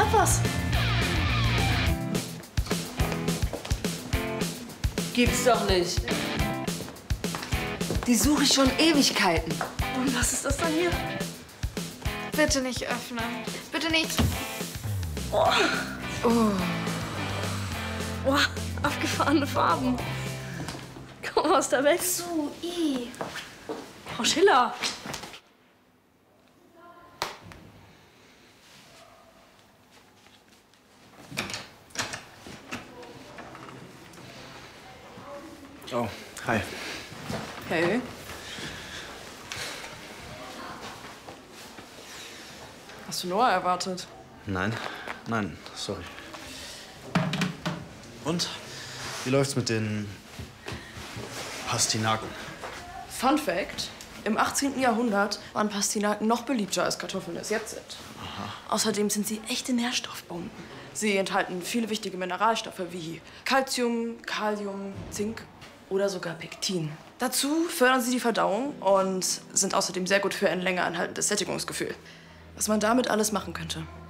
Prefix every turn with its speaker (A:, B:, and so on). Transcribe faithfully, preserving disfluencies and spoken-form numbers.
A: hab was.
B: Gibt's doch nicht. Die suche ich schon Ewigkeiten.
A: Und was ist das dann hier?
C: Bitte nicht öffnen. Bitte nicht.
A: Oh. Oh. Oh, abgefahrene Farben. Komm aus der Welt.
C: So, i.
A: Frau Schiller.
D: Oh, hi.
B: Hey. Hast du Noah erwartet?
D: Nein, nein, sorry. Und? Wie läuft's mit den Pastinaken?
B: Fun Fact: Im achtzehnten Jahrhundert waren Pastinaken noch beliebter als Kartoffeln es jetzt sind. Aha. Außerdem sind sie echte Nährstoffbomben. Sie enthalten viele wichtige Mineralstoffe wie Calcium, Kalium, Zink oder sogar Pektin. Dazu fördern sie die Verdauung und sind außerdem sehr gut für ein länger anhaltendes Sättigungsgefühl. Was man damit alles machen könnte.